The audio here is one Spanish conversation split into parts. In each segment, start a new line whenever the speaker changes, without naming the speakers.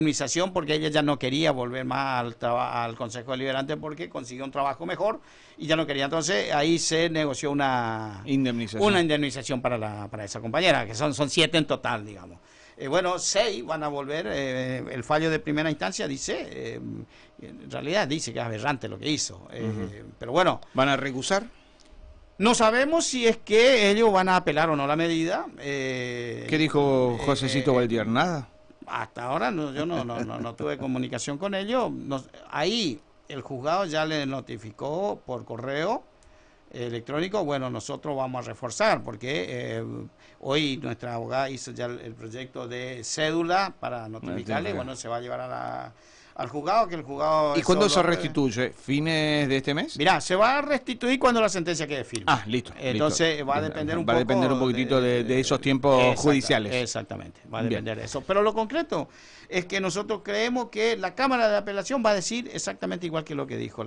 indemnización porque ella ya no quería volver más al Consejo Deliberante porque consiguió un trabajo mejor y ya no quería. Entonces ahí se negoció una indemnización para esa compañera, que son 7 en total, digamos. Bueno, 6 van a volver. El fallo de primera instancia dice, en realidad dice que es aberrante lo que hizo. Pero bueno.
¿Van a recusar?
No sabemos si es que ellos van a apelar o no la medida.
¿Qué dijo Josecito Valdier? ¿Nada?
Hasta ahora yo no tuve comunicación con ellos. Ahí el juzgado ya le notificó por correo electrónico. Bueno, nosotros vamos a reforzar porque hoy nuestra abogada hizo ya el proyecto de cédula para notificarle. Bueno, se va a llevar al juzgado, que el juzgado...
¿Y cuándo se restituye? ¿Fines de este mes?
Mirá, se va a restituir cuando la sentencia quede firme.
Ah, listo.
Entonces
listo.
Va a depender un
poquitito de esos tiempos judiciales.
Exactamente, va a depender de eso. Pero lo concreto es que nosotros creemos que la Cámara de Apelación va a decir exactamente igual que lo que dijo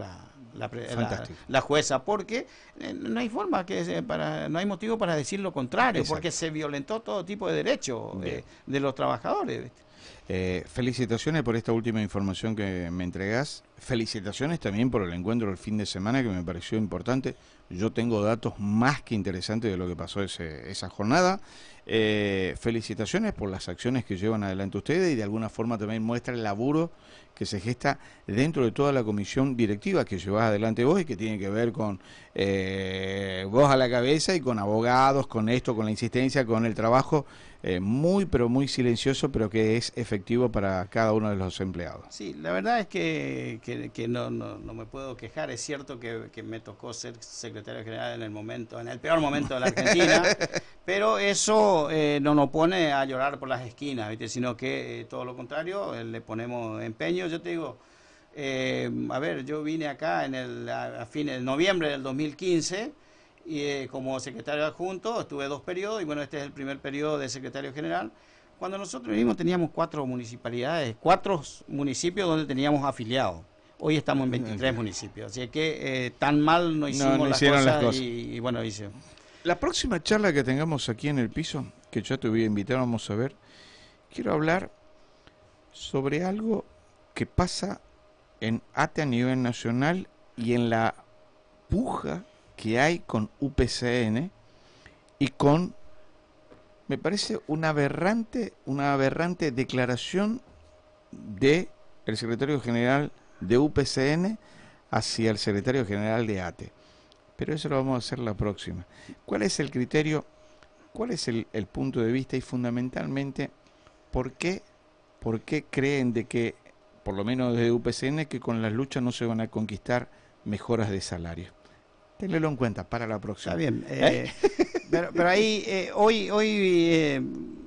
la jueza, porque no hay forma no hay motivo para decir lo contrario. Exacto. Porque se violentó todo tipo de derechos de los trabajadores, ¿viste?
Felicitaciones por esta última información que me entregás. Felicitaciones también por el encuentro del fin de semana, que me pareció importante. Yo tengo datos más que interesantes de lo que pasó esa jornada. Felicitaciones por las acciones que llevan adelante ustedes y de alguna forma también muestra el laburo que se gesta dentro de toda la comisión directiva que llevas adelante vos y que tiene que ver con vos a la cabeza y con abogados, con esto, con la insistencia, con el trabajo muy pero muy silencioso, pero que es efectivo para cada uno de los empleados.
Sí, la verdad es que no me puedo quejar. Es cierto que me tocó ser secretario general en el peor momento de la Argentina, pero eso no nos pone a llorar por las esquinas, ¿viste? Sino que todo lo contrario, le ponemos empeño. Yo te digo, yo vine acá a fines de noviembre del 2015 y como secretario adjunto, estuve 2 periodos y bueno, este es el primer periodo de secretario general. Cuando nosotros vinimos teníamos 4 municipalidades, 4 municipios donde teníamos afiliados. Hoy estamos en 23 municipios, así que tan mal no hicimos las cosas. Y bueno, hice.
La próxima charla que tengamos aquí en el piso, que yo te voy a invitar, vamos a ver, quiero hablar sobre algo que pasa en ATE a nivel nacional y en la puja que hay con UPCN y con, me parece, una aberrante declaración de el secretario general de UPCN hacia el secretario general de ATE. Pero eso lo vamos a hacer la próxima. ¿Cuál es el criterio? ¿Cuál es el punto de vista? Y fundamentalmente, ¿por qué creen de que, por lo menos desde UPCN, que con las luchas no se van a conquistar mejoras de salario? Ténganlo en cuenta para la próxima.
Está bien. Pero ahí, hoy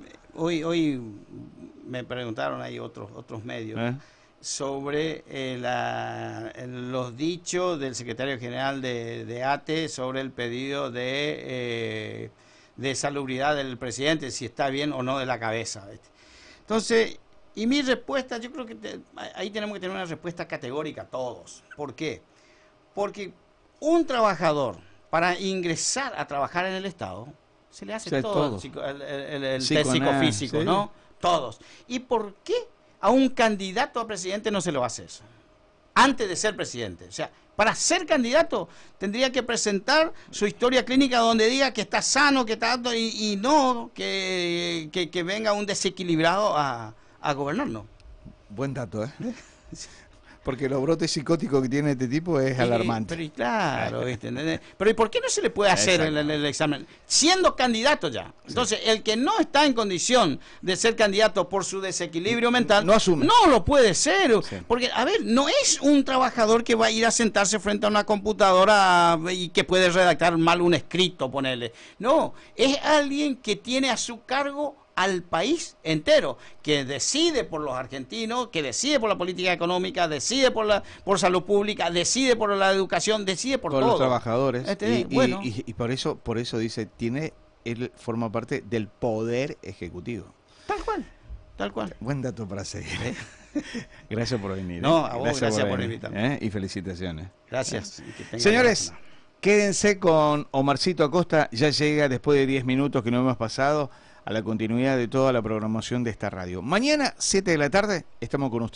me preguntaron ahí otros medios sobre los dichos del secretario general de ATE sobre el pedido de salubridad del presidente, si está bien o no de la cabeza, ¿viste? Entonces, y mi respuesta, yo creo que ahí tenemos que tener una respuesta categórica todos. ¿Por qué? Porque un trabajador, para ingresar a trabajar en el Estado, se le hace todo. El test psicofísico, ¿no? Todos. ¿Y por qué a un candidato a presidente no se lo hace eso? Antes de ser presidente. O sea, para ser candidato tendría que presentar su historia clínica donde diga que está sano, que está apto, y no que venga un desequilibrado a gobernarnos.
Buen dato, ¿eh? Porque los brotes psicóticos que tiene este tipo es alarmante.
Pero claro, ¿viste? Pero ¿y por qué no se le puede hacer el examen? Siendo candidato ya. Entonces, el que no está en condición de ser candidato por su desequilibrio mental,
no asume.
No lo puede ser. Sí. Porque, a ver, no es un trabajador que va a ir a sentarse frente a una computadora y que puede redactar mal un escrito, ponerle. No, es alguien que tiene a su cargo al país entero, que decide por los argentinos, que decide por la política económica, decide por salud pública, decide por la educación, decide por todo.
Los trabajadores.
Bueno.
Y por eso dice, él forma parte del poder ejecutivo.
Tal cual.
Buen dato para seguir. Gracias por venir.
No, a vos gracias por invitarme.
Y felicitaciones.
Gracias.
Señores, quédense con Omarcito Acosta, ya llega después de 10 minutos que no hemos pasado a la continuidad de toda la programación de esta radio. Mañana, 7 de la tarde, estamos con ustedes.